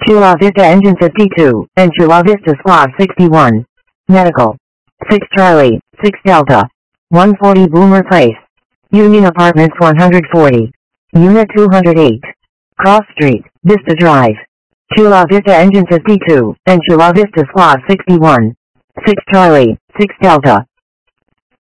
Chula Vista Engine 52, and Chula Vista Squad 61. Medical. 6 Charlie, 6 Delta. 140 Boomer Place. Union Apartments 140. Unit 208. Cross Street, Vista Drive. Chula Vista Engine 52, and Chula Vista Squad 61. 6 Charlie, 6 Delta.